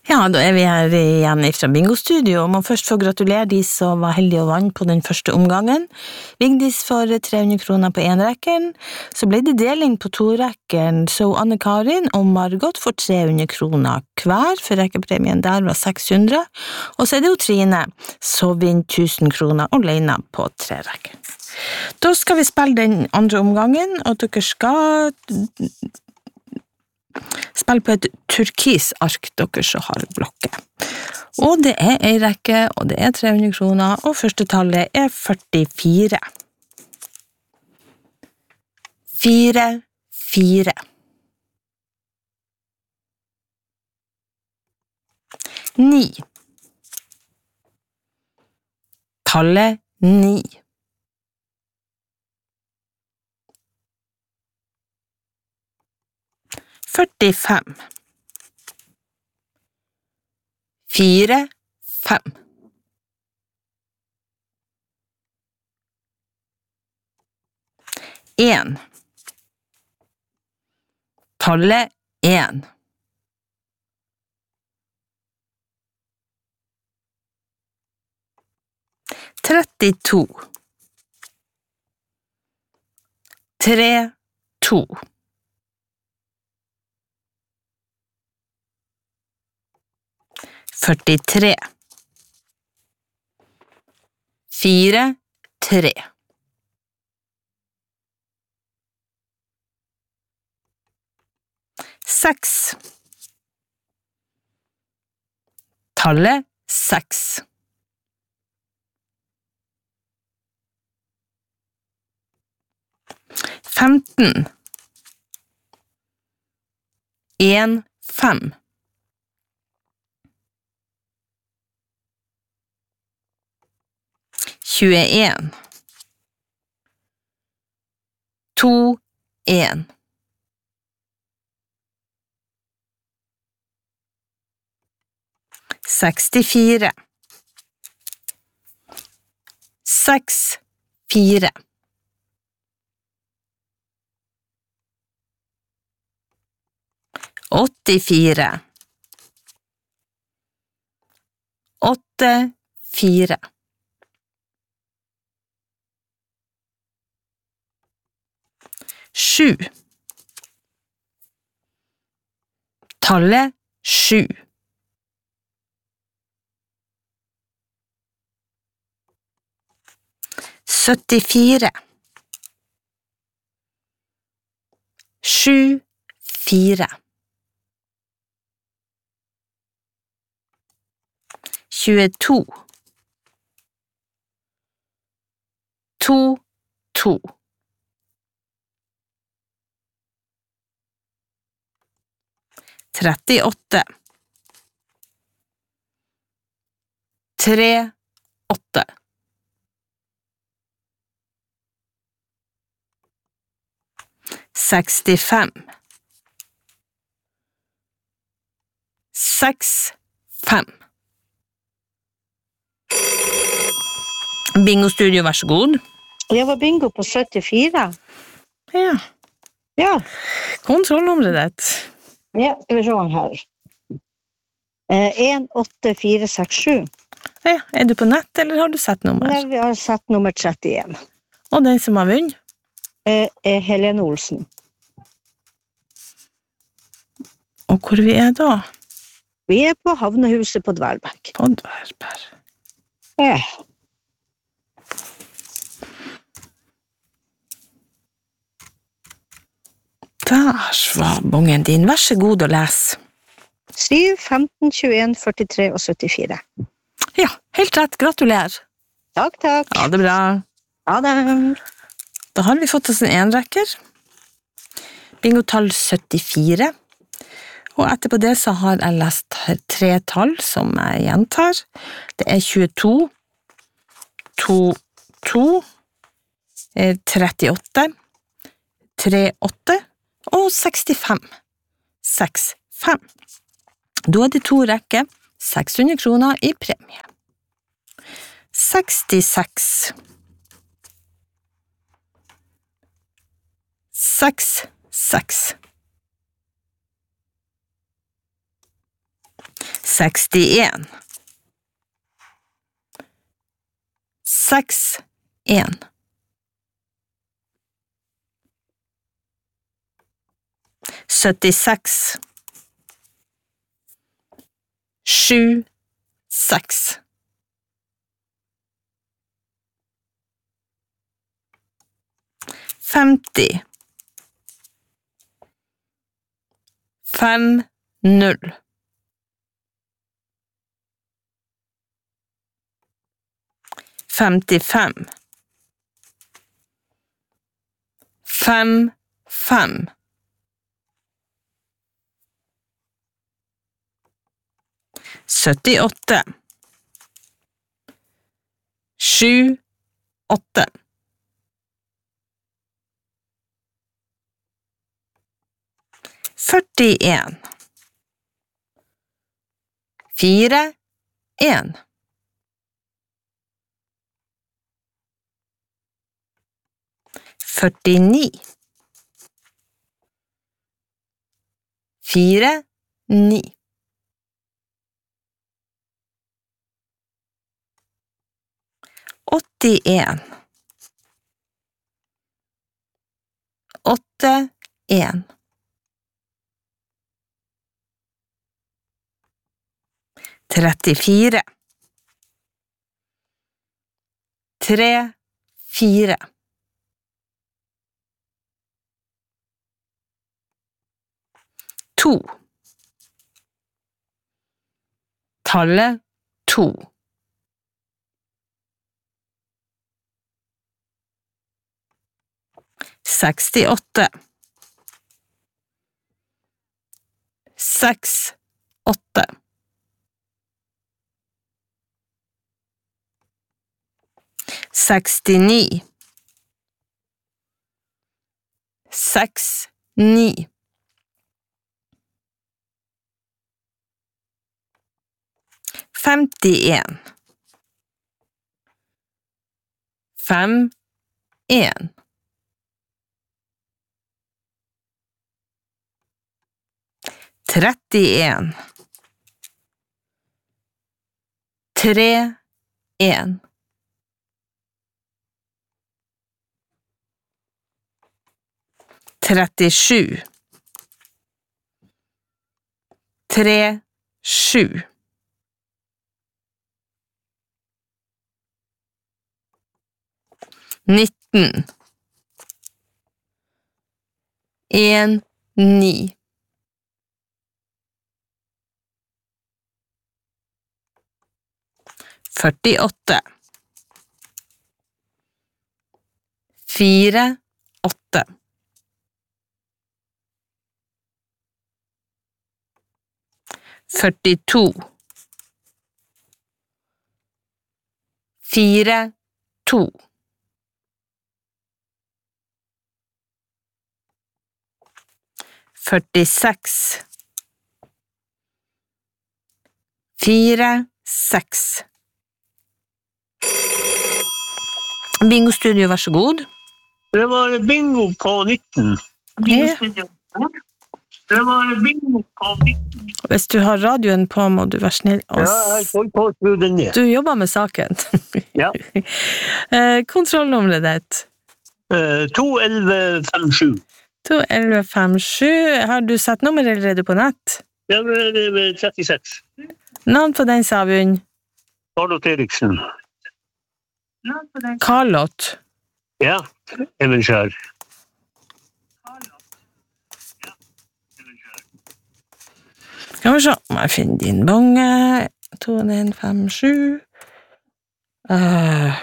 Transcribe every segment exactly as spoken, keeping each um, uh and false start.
Ja, da er vi her igjen fra Bingo-studio, og må først få gratulere de som var heldige å vann på den første omgangen. Vigdis får tre hundre kroner på en rekken, så ble det deling på to rekken, så Anne-Karin og Margot får tre hundre kroner hver, for rekkepremien der var seks hundre, og så er det jo Trine, så vinner tusen kroner alene på tre rekken. Da skal vi spille den andre omgangen, og dere skal spill på et turkis ark dere så har blokket. Og det er en rekke, og det er tre hundre kroner, og første tallet er førtifire. Fire, fire. Ni. Tallet ni. Førtifem. Fire, fem. En. Tallet en. Trettito. Tre, to. Førtitre. Fire, tre. Seks. Tallet seks. Femten. En, fem. Tjueen. To, en. Sekstifire. Seks, fire. Åttifire. Åtte, fire. Sju. Tallet sju. Syttifire. Sju, fire. Tjueto. To, to. Trettiåtte. Tre, åtte. Sekstifem. Seks, fem. Bingo-studio, vær så god. Jeg var bingo på syttifire. Ja. Ja. Kontrollnummeret ditt. Ja, skal vi se den her. Eh, en, åtte, fire, seks, sju. Ja, er du på nett, eller har du sett nummer? Nei, vi har sett nummer trettien. Og den som har vunnet? Eh, er Helene Olsen. Og hvor vi er da? Vi er på havnehuset på Dværbæk. På Dværbæk. Ja. Der var bongen din. Vær så god å lese. syv, femten, tjueen, førtitre og syttifire. Ja, helt rett. Gratulerer. Takk, takk. Ja, det er bra. Ja, det. Da har vi fått oss en enrekker. Bingotall syttifire. Og etterpå det så har jeg lest tre tall som jeg gjentar. Det er tjueto, to, to, trettiåtte, tre, åtte og sekstifem. seks, fem. Da er det to rekker, seks hundre kroner i premie. sekstiseks. Seks, seks. sekstien. Seks, en. syttiseks. Sju, seks. femti. Fem, null. Femtifem. Fem, fem. syttiåtte. Sju, åtte. førtien. Fire, en. førtini. Fire, ni. åttien. Åtte, en. trettifire. Tre, fire. To. Tallet to. sekstiåtte. Seks, åtte. sekstini. Seks, ni. femtien. Fem, en. trettien. Tre, en. trettisju. Tre, sju. nitten. En, ni. førtiåtte. Fire, åtte. førtito. Fire, to. førtiseks. Fire, seks. Bingo-studio, vær så god. Det var bingo på nitten. Ja. Det var bingo på nitten. Hvis du har radioen på, må du være snill. Og Ja, jeg får på å skru den ned. du jobber med saken. Ja. Eh, Kontrollnummeret ditt. Eh, to elleve fem sju. to elleve fem sju. Har du sett nummer, eller er du på nett? Ja, det er trettiseks. Navn på den, sa Bjørn. Carlot Eriksen. Carlot. Ja, Evenskjær. Skal vi se om jeg finner din bonge. to elleve fem sju. Uh,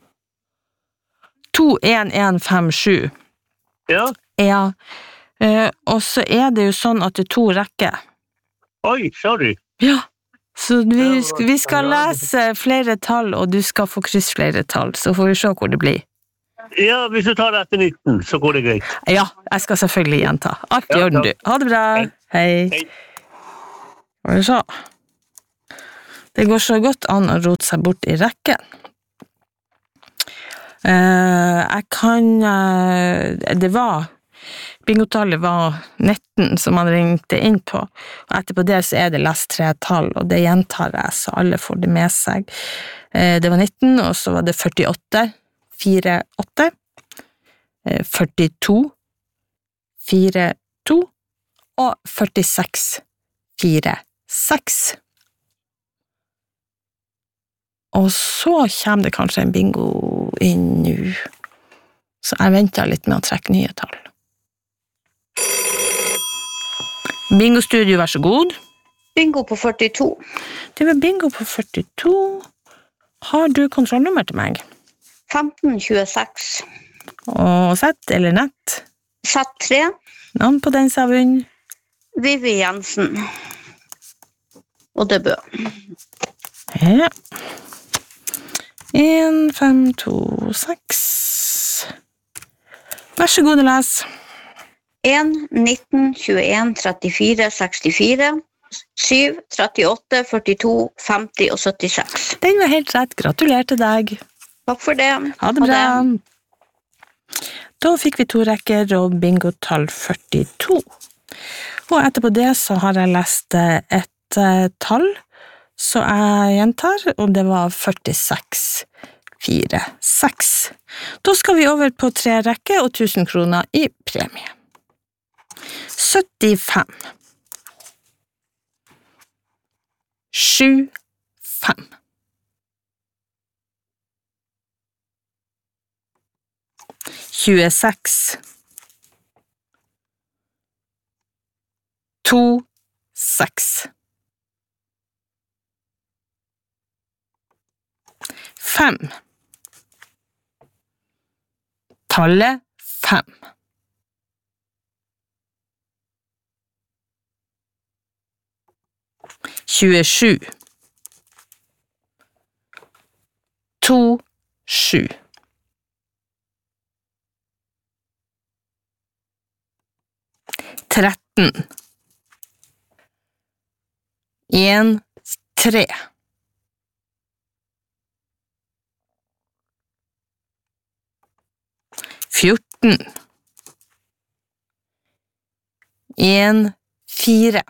to elleve fem sju. Ja. Ja. Uh, og så er det jo sånn at det er to rekker. Oi, sorry. Ja. Så vi, vi skal lese flere tall, og du skal få kryss flere tall, så får vi se hvor det blir. Ja, hvis du tar etter nitten, så går det greit. Ja, jeg skal selvfølgelig gjenta. Alt i Ja, orden, du. Ha det bra. Hei. Hei. Hva er det så? Det går så godt an å rote seg bort i rekken. Uh, jeg kan uh, det var bingotallet var nitten som man ringte inn på, og etterpå det så er det lest tre tall, og det gjentar jeg, så alle får det med seg. Det var nitten, og så var det førtiåtte, fire, åtte, førtito, fire, to, og førtiseks, fire, seks. Og så kommer det kanskje en bingo inn nå, så jeg venter litt med å trekke nye tall. Bingo-studio, vær så god. Bingo på førtito. Det var bingo på førtito. Har du kontrollnummer til meg? femten tjueseks. Og sett eller nett? Sett tre. Navn på den som har vunnet? Vivi Jensen. Og det bør. Ja. En, fem, to, seks. Vær så god å lese. en, nitten, tjueen, trettifire, sekstifire, syv, trettiåtte, førtito, femti og syttiseks. Den var helt rett. Gratulerer til deg. Takk for det. Ha det bra. Da fikk vi to rekker og bingotall førtito. Og etterpå det så har jeg lest et uh, tall, så jeg gjentar, og det var førtiseks, fire, seks. Da skal vi over på tre rekker og tusen kroner i premie. syttifem. Sju, fem. tjueseks. To, seks. Fem. Tallet fem. tjuesju. To, sju. tretten. En, tre. fjorten. En, fire.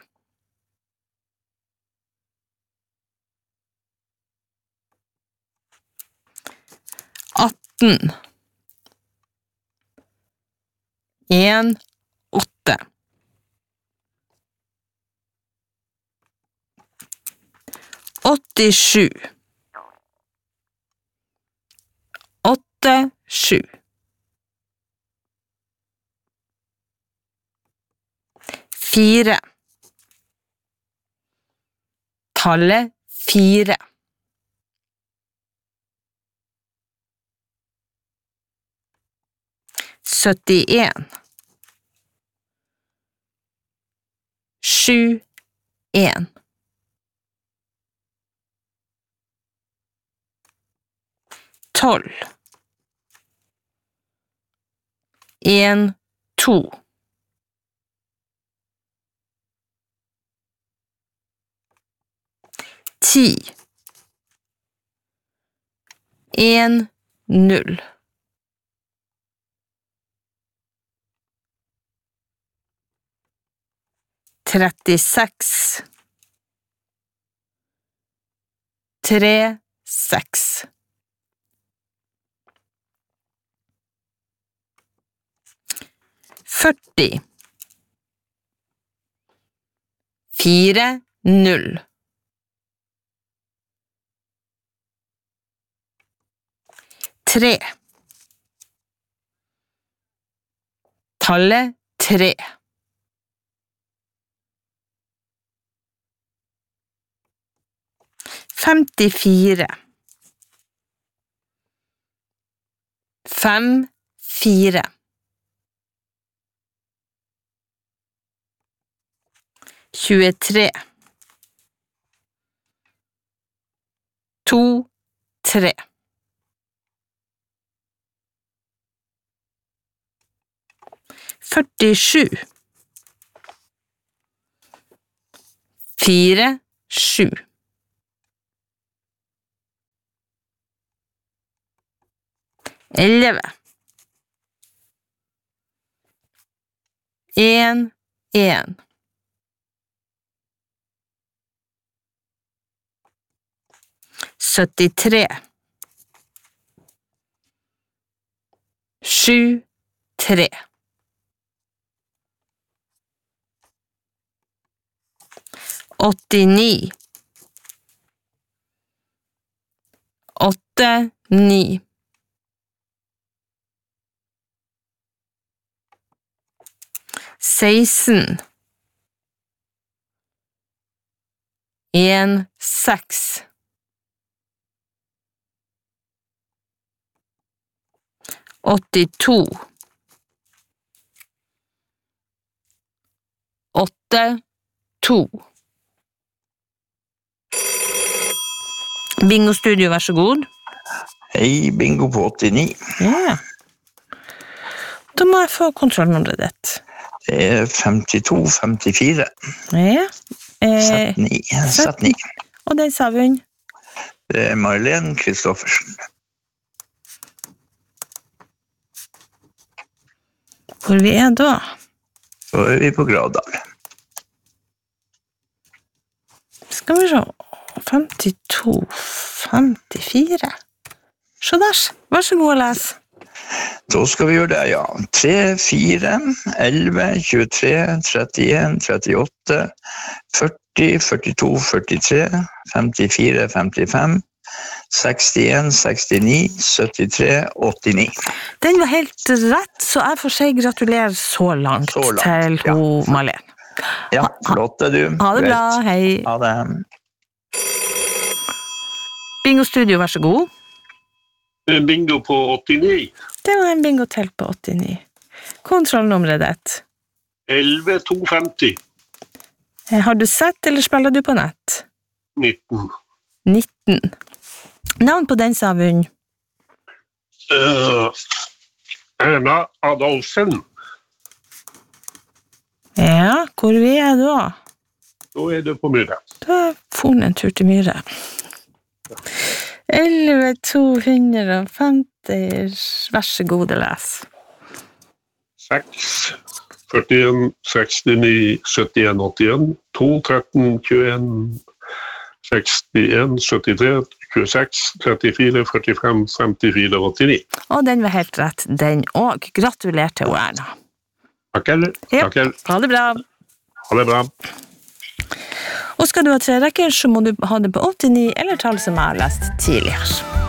atten. En, åtte. åttisju. Åtte, sju. Fire. Tallet fire. syttien. Sju, en. Tolv. En, to. Ti. En, null. trettiseks. Tre, seks. førti. Fire, null. Tre. Tallet tre. Femtifire. Fem, fire. Tjuetre. To, tre. Førtisju. Fire, sju. Elleve. en, en. syttitre. Sju, tre. åttini. Åtte, ni. seksten. En, seks. åttito. Åtte, to. Bingo Studio, vær så god. Hei, bingo på åttini. Ja. Da må jeg få kontrollnummeret ditt. Det er femtito femtifire. Ja. Eh, syttini. syttini. og den sa vi hun. Det er Marlene Kristoffersen. Hvor vi er da? Så er vi på Gravdal. Skal vi se. femtito femtifire. Så der. Vær så god å lese. Da skal vi gjøre det, ja. tre, fire, elleve, tjuetre, trettien, trettiåtte, førti, førtito, førtitre, femtifire, femtifem, sekstien, sekstini, syttitre, åttini. Den var helt rett, så jeg får si gratulerer så langt, Så langt, til ja. ho Marlene. Ja, flott er du. Ha det bra, Greit. hei. Ha det. Bingo Studio, vær så god. Bingo på åttini. Det var en bingo til på åttini. Kontrollnummeret ditt. elleve to femti. Eh, Har du sett, eller spiller du på nett? nitten. nitten. Navn på den, sa hun. Uh, Erna Adolfsen. Ja, hvor vi er da? Da er det på Myre. Da får han en tur til Myre. elleve to femti, vær så god å lese. seks, førtien, sekstini, syttien, åttien, to, tretten, tjueen, sekstien, syttitre, tjueseks, trettifire, førtifem, femtifire, åttini. Og den var helt rett, den òg. Gratulerer til Erna. Takk, eller? Ja. Takk, eller? Ha det bra. Ha det bra. Og skal du ha tre rekker, så må du ha det på åttini eller tall som jeg har lest tidligere.